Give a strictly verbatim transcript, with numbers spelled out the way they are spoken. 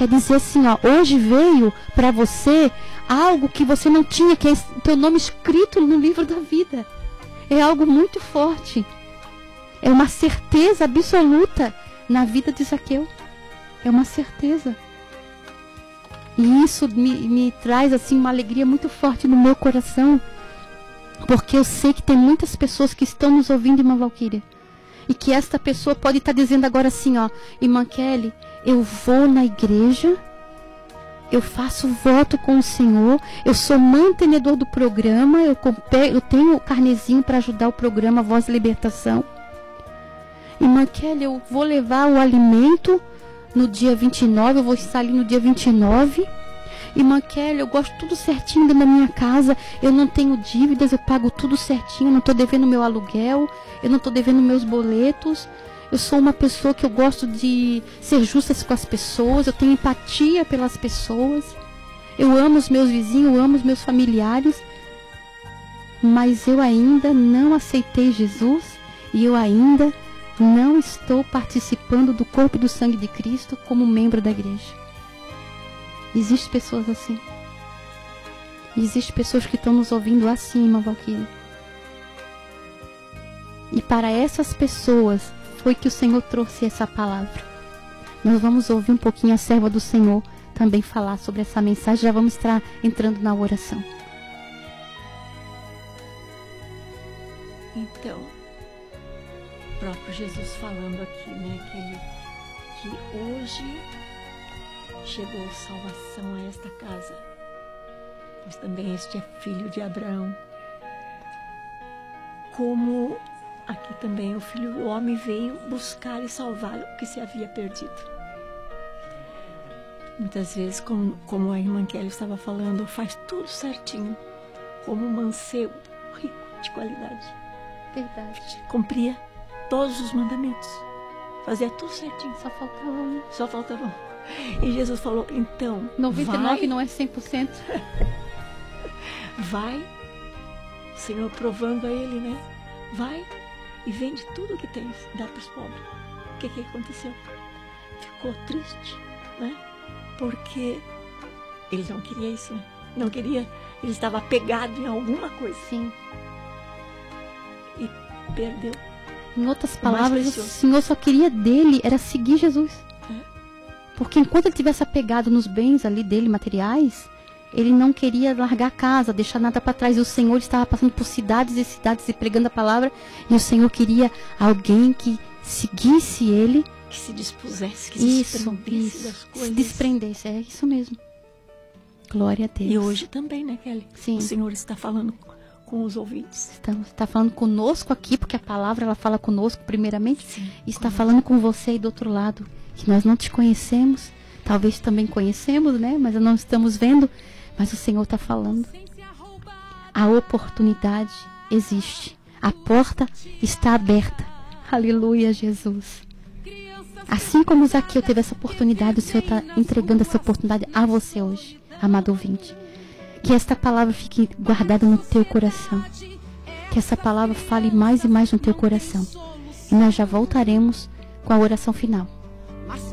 quer dizer assim, ó, hoje veio para você algo que você não tinha, que é o teu nome escrito no livro da vida. É algo muito forte. É uma certeza absoluta na vida de Zaqueu. É uma certeza. E isso me, me traz assim uma alegria muito forte no meu coração, porque eu sei que tem muitas pessoas que estão nos ouvindo, irmã Valquíria, e que esta pessoa pode estar dizendo agora assim, ó, irmã Kelly, eu vou na igreja, eu faço voto com o Senhor, eu sou mantenedor do programa, eu, eu tenho o carnezinho para ajudar o programa Voz de Libertação. Irmã Kelly, eu vou levar o alimento no dia vinte e nove, eu vou estar ali no dia vinte e nove. Irmã Kelly, eu gosto tudo certinho da minha casa, eu não tenho dívidas, eu pago tudo certinho, eu não estou devendo meu aluguel, eu não estou devendo meus boletos. Eu sou uma pessoa que eu gosto de ser justa com as pessoas, eu tenho empatia pelas pessoas, eu amo os meus vizinhos, eu amo os meus familiares, mas eu ainda não aceitei Jesus e eu ainda não estou participando do corpo e do sangue de Cristo como membro da igreja. Existem pessoas assim. Existem pessoas que estão nos ouvindo assim, irmã Valquíria. E para essas pessoas foi que o Senhor trouxe essa palavra. Nós vamos ouvir um pouquinho a serva do Senhor também falar sobre essa mensagem. Já vamos estar entrando na oração. Então, o próprio Jesus falando aqui, né, que, ele, que hoje chegou salvação a esta casa, pois também este é filho de Abraão. Como aqui também o Filho do Homem veio buscar e salvar o que se havia perdido. Muitas vezes, como, como a irmã Kelly estava falando, faz tudo certinho, como um mancebo rico de qualidade. Verdade. Cumpria todos os mandamentos, fazia tudo certinho. Só faltava um. Só faltava um. E Jesus falou, então, noventa e nove vai, não é cem por cento. Vai, o Senhor provando a ele, né? Vai e vende tudo o que tens, dá para os pobres. O que que aconteceu? Ficou triste, né? Porque ele não queria isso, né? Não queria, ele estava apegado em alguma coisa. Sim. E perdeu. Em outras palavras, o Senhor só queria dele, era seguir Jesus. É. Porque enquanto ele tivesse apegado nos bens ali dele, materiais, ele não queria largar a casa, deixar nada para trás. E o Senhor estava passando por cidades e cidades e pregando a palavra. E o Senhor queria alguém que seguisse ele. Que se dispusesse, que isso, se desprendesse isso, das coisas. Se desprendesse, é isso mesmo. Glória a Deus. E hoje também, né, Kelly? Sim. O Senhor está falando com os ouvintes. Estamos, está falando conosco aqui, porque a palavra ela fala conosco primeiramente. Sim, e está conosco. falando com você aí do outro lado. Que nós não te conhecemos. Talvez também conhecemos, né? Mas não estamos vendo. Mas o Senhor está falando. A oportunidade existe. A porta está aberta. Aleluia, Jesus. Assim como Zaqueu teve essa oportunidade, o Senhor está entregando essa oportunidade a você hoje, amado ouvinte. Que esta palavra fique guardada no teu coração. Que essa palavra fale mais e mais no teu coração. E nós já voltaremos com a oração final.